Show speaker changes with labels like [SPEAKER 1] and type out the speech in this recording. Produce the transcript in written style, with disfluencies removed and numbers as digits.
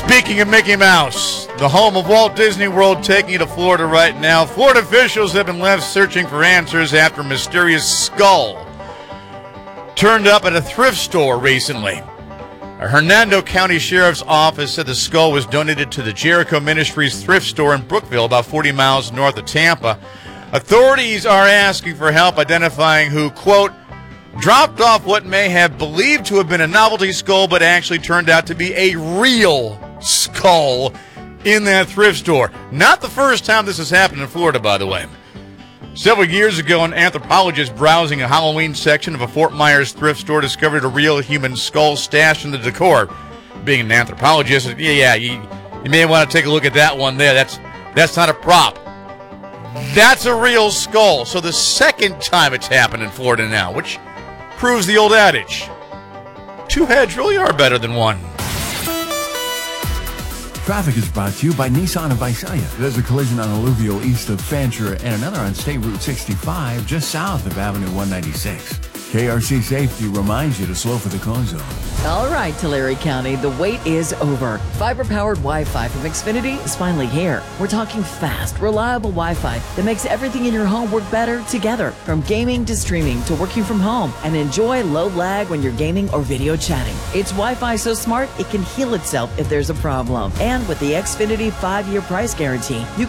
[SPEAKER 1] Speaking of Mickey Mouse, the home of Walt Disney World, taking you to Florida right now. Florida officials have been left searching for answers after a mysterious skull turned up at a thrift store recently. A Hernando County Sheriff's Office said the skull was donated to the Jericho Ministries thrift store in Brookville, about 40 miles north of Tampa. Authorities are asking for help identifying who, quote, dropped off what may have believed to have been a novelty skull but actually turned out to be a real skull in that thrift store. Not the first time this has happened in Florida, by the way. Several years ago, an anthropologist browsing a Halloween section of a Fort Myers thrift store discovered a real human skull stashed in the decor. Being an anthropologist, you may want to take a look at that one there. That's not a prop. That's a real skull. So the second time it's happened in Florida now, which proves the old adage, two heads really are better than one.
[SPEAKER 2] Traffic is brought to you by Nissan of Visalia. There's a collision on Alluvio east of Fancher and another on State Route 65 just south of Avenue 196. KRC Safety reminds you to slow for the cone zone.
[SPEAKER 3] All right, Tulare County, the wait is over. Fiber-powered Wi-Fi from Xfinity is finally here. We're talking fast, reliable Wi-Fi that makes everything in your home work better together. From gaming to streaming to working from home. And enjoy low lag when you're gaming or video chatting. It's Wi-Fi so smart, it can heal itself if there's a problem. And with the Xfinity 5-year price guarantee, you